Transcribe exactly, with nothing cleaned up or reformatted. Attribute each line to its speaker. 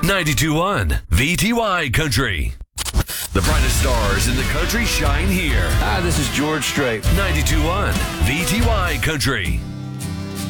Speaker 1: ninety-two point one V T Y Country. The brightest stars in the country shine here.
Speaker 2: Hi, this is George Strait.
Speaker 1: ninety-two point one V T Y Country.